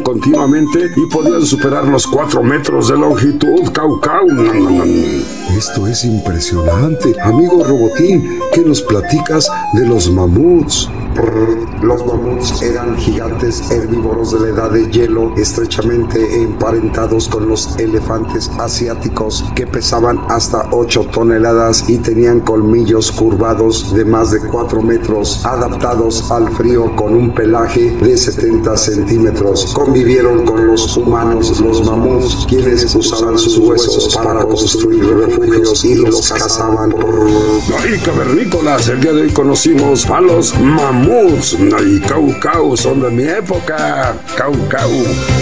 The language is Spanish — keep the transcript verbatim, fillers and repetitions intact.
continuamente y podían superar los cuatro metros de longitud. Cau Cau. Esto es impresionante. Amigo Robotín, ¿qué nos platicas de los mamuts? Los mamuts eran gigantes herbívoros de la edad de hielo, estrechamente emparentados con los elefantes asiáticos, que pesaban hasta ocho toneladas y tenían colmillos curvados de más de cuatro metros, adaptados al frío con un pelaje de setenta centímetros. Convivieron con los humanos los mamuts, quienes usaban sus huesos para construir refugios y los cazaban. Ay, cavernícolas, el día de hoy conocimos a los mamuts. Ay, Cau Cau, son de mi época. Cau Cau.